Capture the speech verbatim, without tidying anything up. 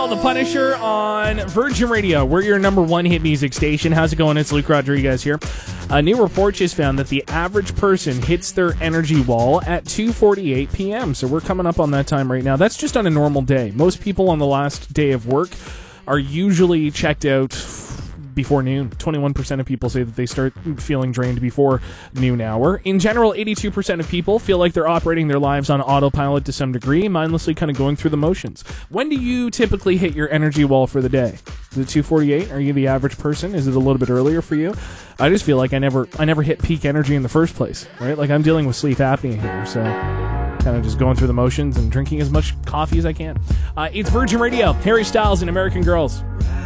called The Punisher on Virgin Radio. We're your number one hit music station. How's it going? It's Luke Rodriguez here. A new report just found that the average person hits their energy wall at two forty-eight p.m. So we're coming up on that time right now. That's just on a normal day. Most people on the last day of work are usually checked out before noon. twenty-one percent of people say that they start feeling drained before noon hour. In general, eighty-two percent of people feel like they're operating their lives on autopilot to some degree, mindlessly kind of going through the motions. When do you typically hit your energy wall for the day? Is it two forty-eight? Are you the average person? Is it a little bit earlier for you? I just feel like I never I never hit peak energy in the first place, right? Like I'm dealing with sleep apnea here, so kind of just going through the motions and drinking as much coffee as I can. Uh, it's Virgin Radio. Harry Styles and American Girls.